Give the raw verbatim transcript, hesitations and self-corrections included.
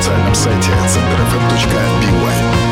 официальном сайте центр эф эм точка би уай.